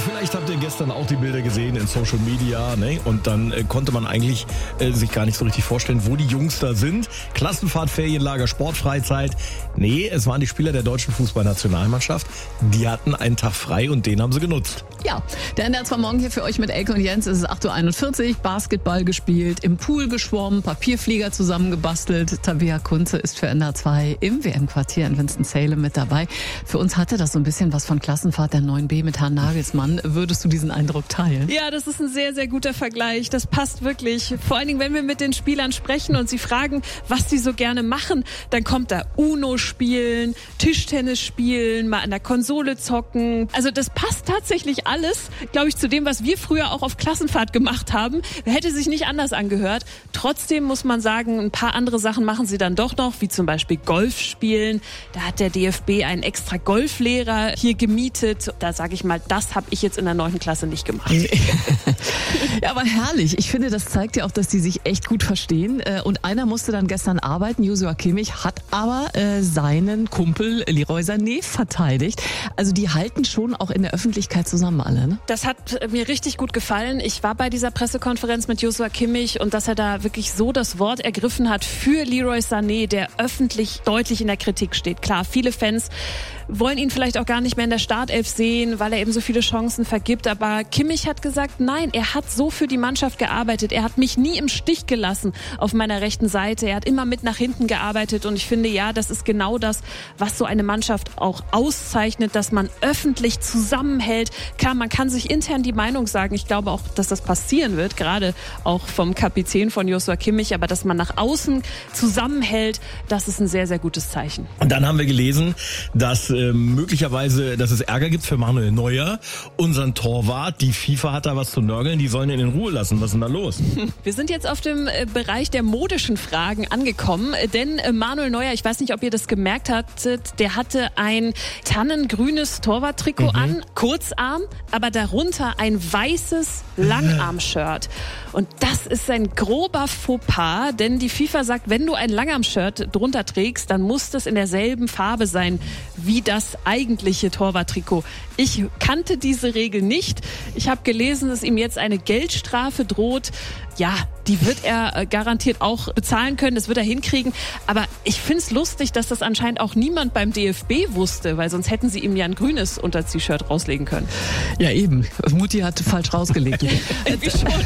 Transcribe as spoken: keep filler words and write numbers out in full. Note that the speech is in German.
Vielleicht habt ihr gestern auch die Bilder gesehen in Social Media, ne? Und dann äh, konnte man eigentlich äh, sich gar nicht so richtig vorstellen, wo die Jungs da sind. Klassenfahrt, Ferienlager, Sportfreizeit. Nee, es waren die Spieler der deutschen Fußballnationalmannschaft. Die hatten einen Tag frei und den haben sie genutzt. Ja, der N D R zwei Morgen hier für euch mit Elke und Jens. Es ist acht Uhr einundvierzig, Basketball gespielt, im Pool geschwommen, Papierflieger zusammengebastelt. Tabea Kunze ist für N D R zwei im W M-Quartier in Winston-Salem mit dabei. Für uns hatte das so ein bisschen was von Klassenfahrt der neun B mit Herrn Nagelsmann. Würdest du diesen Eindruck teilen? Ja, das ist ein sehr, sehr guter Vergleich. Das passt wirklich. Vor allen Dingen, wenn wir mit den Spielern sprechen und sie fragen, was sie so gerne machen, dann kommt da Uno spielen, Tischtennis spielen, mal an der Konsole zocken. Also das passt tatsächlich alles, glaube ich, zu dem, was wir früher auch auf Klassenfahrt gemacht haben. Hätte sich nicht anders angehört. Trotzdem muss man sagen, ein paar andere Sachen machen sie dann doch noch, wie zum Beispiel Golf spielen. Da hat der D F B einen extra Golflehrer hier gemietet. Da sage ich mal, das habe ich jetzt in der neunten Klasse nicht gemacht. Ja, aber herrlich. Ich finde, das zeigt ja auch, dass die sich echt gut verstehen. Und einer musste dann gestern arbeiten, Joshua Kimmich, hat aber äh, seinen Kumpel Leroy Sané verteidigt. Also die halten schon auch in der Öffentlichkeit zusammen alle, ne? Das hat mir richtig gut gefallen. Ich war bei dieser Pressekonferenz mit Joshua Kimmich und dass er da wirklich so das Wort ergriffen hat für Leroy Sané, der öffentlich deutlich in der Kritik steht. Klar, viele Fans wollen ihn vielleicht auch gar nicht mehr in der Startelf sehen, weil er eben so viele Chancen vergibt. Aber Kimmich hat gesagt, nein, er hat so für die Mannschaft gearbeitet. Er hat mich nie im Stich gelassen auf meiner rechten Seite. Er hat immer mit nach hinten gearbeitet. Und ich finde, ja, das ist genau das, was so eine Mannschaft auch auszeichnet, dass man öffentlich zusammenhält. Klar, man kann sich intern die Meinung sagen. Ich glaube auch, dass das passieren wird, gerade auch vom Kapitän von Joshua Kimmich. Aber dass man nach außen zusammenhält, das ist ein sehr, sehr gutes Zeichen. Und dann haben wir gelesen, dass äh, möglicherweise, dass es Ärger gibt für Manuel Neuer, unseren Torwart. Die FIFA hat da was zu nörgeln, die sollen ihn in Ruhe lassen. Was ist denn da los? Wir sind jetzt auf dem äh, Bereich der modischen Fragen angekommen, denn äh, Manuel Neuer, ich weiß nicht, ob ihr das gemerkt hattet, der hatte ein tannengrünes Torwarttrikot mhm. an, Kurzarm, aber darunter ein weißes Langarm-Shirt. Und das ist ein grober Fauxpas, denn die FIFA sagt, wenn du ein Langarm-Shirt drunter trägst, dann muss das in derselben Farbe sein wie das eigentliche Torwarttrikot. Ich kannte diese Regel nicht. Ich habe gelesen, dass ihm jetzt eine Geldstrafe droht. Ja, die wird er garantiert auch bezahlen können, das wird er hinkriegen. Aber ich finde es lustig, dass das anscheinend auch niemand beim D F B wusste, weil sonst hätten sie ihm ja ein grünes Unterziehshirt rauslegen können. Ja eben, Mutti hat falsch rausgelegt. Irgendwie schon.